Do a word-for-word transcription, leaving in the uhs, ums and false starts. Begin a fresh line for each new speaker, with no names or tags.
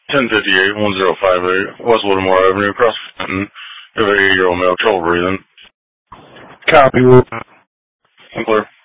ten fifty-eight, one zero five eight, West Livermore Avenue, across Fenton. You have an eighty-year-old male, trouble breathing.
Copy.
I'm clear.